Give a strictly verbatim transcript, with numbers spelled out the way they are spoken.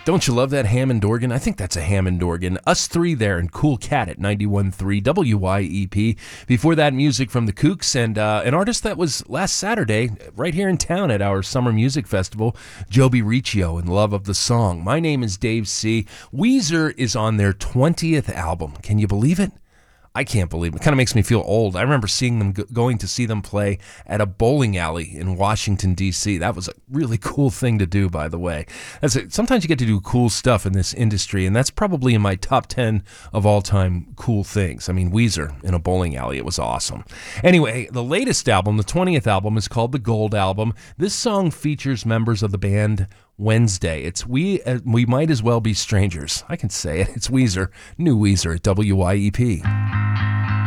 Don't you love that Hammond organ? I think that's a Hammond organ. Us Three there and Cool Cat at ninety-one point three W Y E P. Before that, music from the Kooks and uh, an artist that was last Saturday right here in town at our Summer Music Festival, Joby Riccio, in Love of the Song. My name is Dave C. Weezer is on their twentieth album. Can you believe it? I can't believe it. It kind of makes me feel old. I remember seeing them go- going to see them play at a bowling alley in Washington, D C. That was a really cool thing to do, by the way. That's a, sometimes you get to do cool stuff in this industry, and that's probably in my top ten of all-time cool things. I mean, Weezer in a bowling alley, it was awesome. Anyway, the latest album, the twentieth album, is called The Gold Album. This song features members of the band Wednesday. It's We uh, We Might As Well Be Strangers. I can say it. It's Weezer. New Weezer at W Y E P.